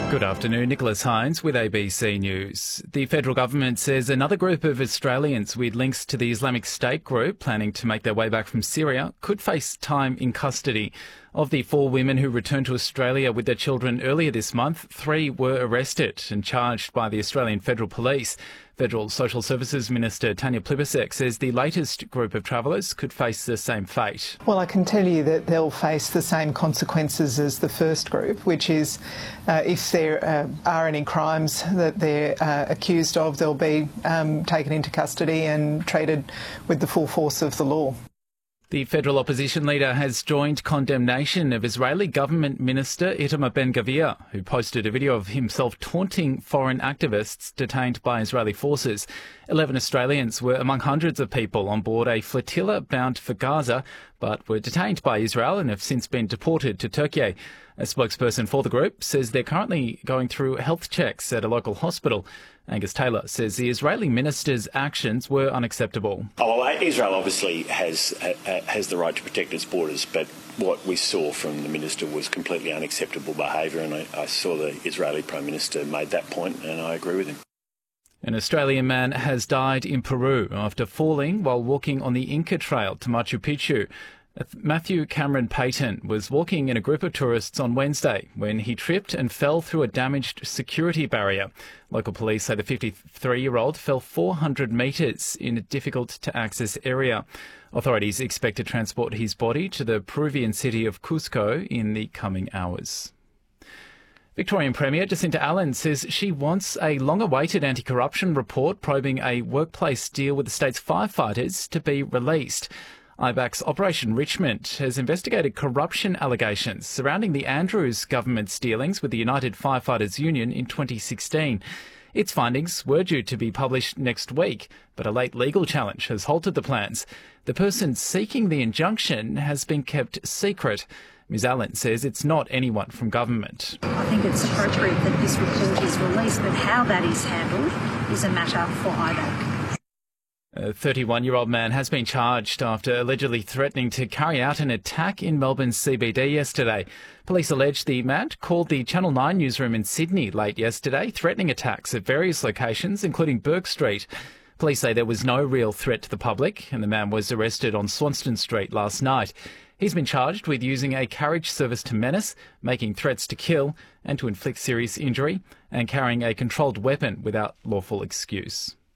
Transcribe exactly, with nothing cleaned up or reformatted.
Good afternoon, Nicholas Hines with A B C News. The federal government says another group of Australians with links to the Islamic State group planning to make their way back from Syria could face time in custody. Of the four women who returned to Australia with their children earlier this month, three were arrested and charged by the Australian Federal Police. Federal Social Services Minister Tanya Plibersek says the latest group of travellers could face the same fate. Well, I can tell you that they'll face the same consequences as the first group, which is uh, if there uh, are any crimes that they're uh, accused of, they'll be um, taken into custody and treated with the full force of the law. The federal opposition leader has joined condemnation of Israeli government minister Itamar Ben-Gvir, who posted a video of himself taunting foreign activists detained by Israeli forces. Eleven Australians were among hundreds of people on board a flotilla bound for Gaza, but were detained by Israel and have since been deported to Turkey. A spokesperson for the group says they're currently going through health checks at a local hospital. Angus Taylor says the Israeli minister's actions were unacceptable. Oh, well, Israel obviously has uh, has the right to protect its borders, but what we saw from the minister was completely unacceptable behaviour, and I, I saw the Israeli Prime Minister made that point, and I agree with him. An Australian man has died in Peru after falling while walking on the Inca Trail to Machu Picchu. Matthew Cameron Payton was walking in a group of tourists on Wednesday when he tripped and fell through a damaged security barrier. Local police say the fifty-three-year-old fell four hundred metres in a difficult-to-access area. Authorities expect to transport his body to the Peruvian city of Cusco in the coming hours. Victorian Premier Jacinta Allan says she wants a long-awaited anti-corruption report probing a workplace deal with the state's firefighters to be released. I BAC's Operation Richmond has investigated corruption allegations surrounding the Andrews government's dealings with the United Firefighters Union in twenty sixteen. Its findings were due to be published next week, but a late legal challenge has halted the plans. The person seeking the injunction has been kept secret. Ms Allan says it's not anyone from government. I think it's appropriate that this report is released, but how that is handled is a matter for I BAC. A thirty-one-year-old man has been charged after allegedly threatening to carry out an attack in Melbourne's C B D yesterday. Police allege the man called the Channel nine newsroom in Sydney late yesterday, threatening attacks at various locations, including Bourke Street. Police say there was no real threat to the public, and the man was arrested on Swanston Street last night. He's been charged with using a carriage service to menace, making threats to kill and to inflict serious injury, and carrying a controlled weapon without lawful excuse.